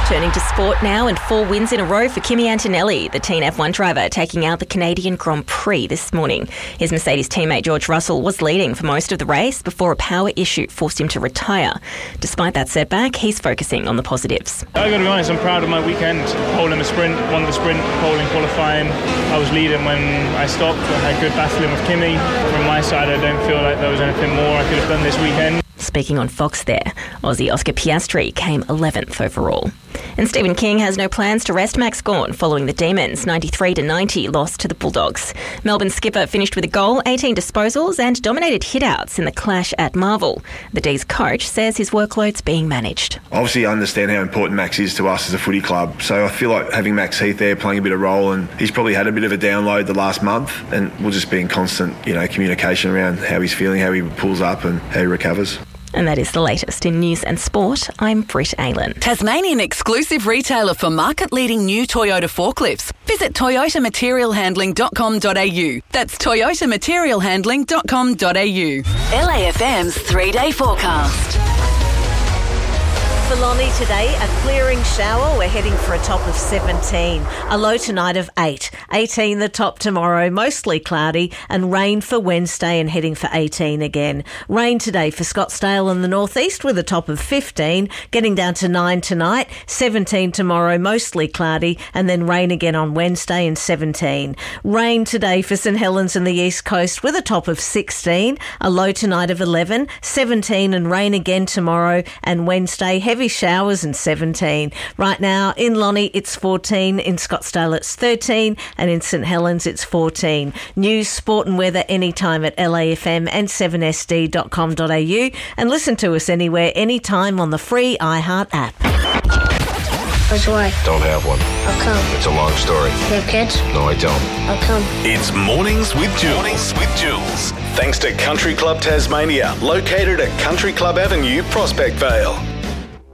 Turning to sport now, and 4 wins in a row for Kimi Antonelli, the Teen F1 driver, taking out the Canadian Grand Prix this morning. His Mercedes teammate George Russell was leading for most of the race before a power issue forced him to retire. Despite that setback, he's focusing on the positives. I got to be honest, I'm proud of my weekend. Pole in the sprint, won the sprint, pole in qualifying. I was leading when I stopped. I had good battling with Kimi. From my side, I don't feel like there was anything more I could have done this weekend. Speaking on Fox there, Aussie Oscar Piastri came 11th overall. And Stephen King has no plans to rest Max Gawn following the Demons' 93-90 loss to the Bulldogs. Melbourne skipper finished with a goal, 18 disposals and dominated hitouts in the clash at Marvel. The D's coach says his workload's being managed. Obviously I understand how important Max is to us as a footy club, so I feel like having Max Heath there playing a bit of role, and he's probably had a bit of a download the last month, and we'll just be in constant communication around how he's feeling, how he pulls up and how he recovers. And that is the latest in news and sport. I'm Britt Aylan. Tasmanian exclusive retailer for market-leading new Toyota forklifts. Visit toyotamaterialhandling.com.au. That's toyotamaterialhandling.com.au. LAFM's 3-day forecast. For Lonnie today, a clearing shower. We're heading for a top of 17. A low tonight of 8. 18 the top tomorrow, mostly cloudy, and rain for Wednesday and heading for 18 again. Rain today for Scottsdale and the northeast with a top of 15, getting down to 9 tonight, 17 tomorrow, mostly cloudy, and then rain again on Wednesday and 17. Rain today for St Helens and the east coast with a top of 16, a low tonight of 11, 17 and rain again tomorrow and Wednesday, heavy showers and 17. Right now in Lonnie it's 14, in Scottsdale it's 13 and in St Helens it's 14. News, sport and weather anytime at LAFM and 7sd.com.au, and listen to us anywhere, anytime on the free iHeart app. Where's your wife? Don't have one. How come? It's a long story. You have kids? No, I don't. How come? It's Mornings with Jules. Thanks to Country Club Tasmania, located at Country Club Avenue, Prospect Vale.